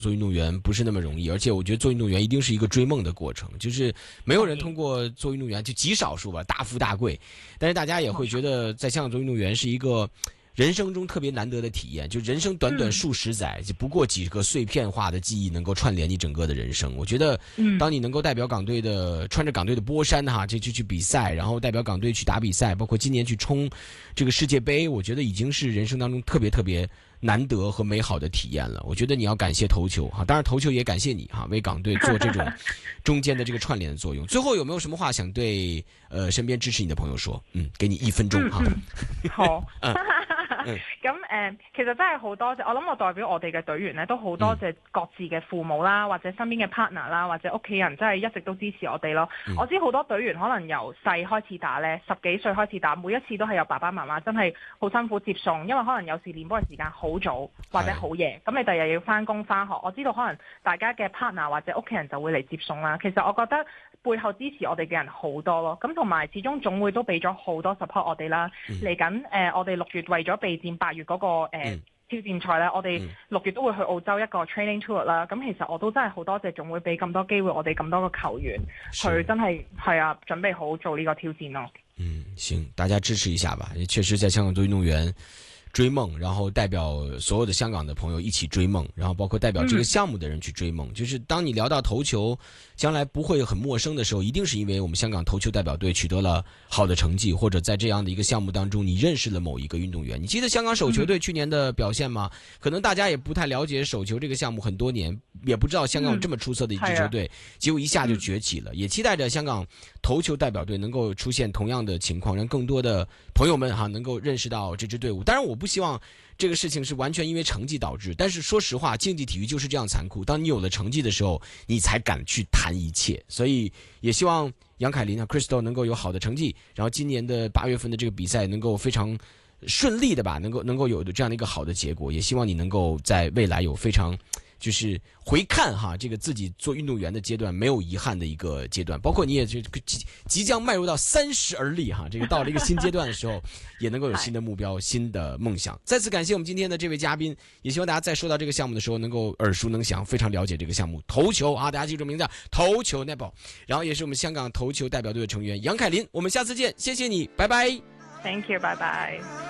做运动员不是那么容易，而且我觉得做运动员一定是一个追梦的过程，就是没有人通过做运动员就极少数吧大富大贵，但是大家也会觉得在香港做运动员是一个人生中特别难得的体验，就人生短短数十载，就不过几个碎片化的记忆能够串联你整个的人生。我觉得，当你能够代表港队的，穿着港队的波衫哈，就去比赛，然后代表港队去打比赛，包括今年去冲这个世界杯，我觉得已经是人生当中特别难得和美好的体验了。我觉得你要感谢头球哈，当然头球也感谢你哈，为港队做这种中间的这个串联的作用。最后有没有什么话想对身边支持你的朋友說？給你1分鐘哈。 好。咁其實真係好多謝，我諗我代表我哋嘅隊員咧，都好多謝各自嘅父母啦，或者身邊嘅 partner 啦，或者屋企人，真係一直都支持我哋咯。我知好多隊員可能由細開始打咧，10幾歲開始打，每一次都係有爸爸媽媽真係好辛苦接送，因為可能有時練波嘅時間好早或者好夜，咁你第日要翻工翻學。我知道可能大家嘅 partner 或者屋企人就會嚟接送啦。其實我覺得背後支持我哋嘅人好多咯，咁同埋始終總會都俾咗好多 support 我哋啦。嚟緊我哋6月為咗備戰8月嗰個挑戰賽咧，我哋6月都會去澳洲一個 training tour 啦。咁其實我都真係好多謝總會俾咁多機會我哋咁多個球員去真係準備好做呢個挑戰咯。 行，大家支持一下吧。確實在香港做運動員追夢，然後代表所有的香港的朋友一起追夢，然後包括代表這個項目的人去追夢。就是當你聊到頭球將來不會很陌生的時候，一定是因為我們香港頭球代表隊取得了好的成績，或者在這樣的一個項目當中你認識了某一個運動員。你記得香港手球隊去年的表現嗎？可能大家也不太了解手球這個項目很多年，也不知道香港有這麼出色的一支球隊，結果一下就崛起了。也期待着香港頭球代表隊能夠出現同樣的情況，讓更多的朋友們能夠認識到這支隊伍。當然我不希望這個事情是完全因為成績導致，但是說實話，競技體育就是這樣殘酷。當你有了成績的時候，你才敢去談一切。所以也希望楊凱琳和 Crystal 能夠有好的成績，然後今年的8月份的這個比賽能夠非常順利的吧，能夠有這樣的一個好的結果。也希望你能夠在未來有非常就是回看哈，這個自己做運動員的階段沒有遺憾的一個階段，包括你也即將邁入到30而立哈，這個到了一個新階段的時候，也能夠有新的目標、新的夢想。再次感謝我們今天的這位嘉賓，也希望大家在說到這個項目的時候能夠耳熟能詳，非常了解這個項目。頭球啊，大家記住名字，頭球 netball， 然後也是我們香港頭球代表隊的成員楊凱琳。我們下次見，謝謝你，拜拜。 Thank you，拜拜。